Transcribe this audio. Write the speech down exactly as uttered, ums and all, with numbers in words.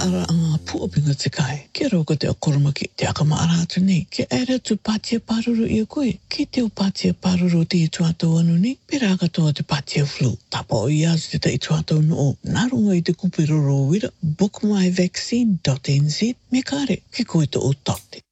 ara anga pua pinga te kai. Kia rauka te akoromaki te akamaara atu nei. Kia ere tu pātia pāruru i a koe. Ki te o pātia pāruru te i tuatau anu nei. Pera katoa te pātia flu. Tapa o i azu te te i tuatau no o. Nārunga i te kupi roro wira. book my vaccine dot n z. Me kare, ki koe te o tate.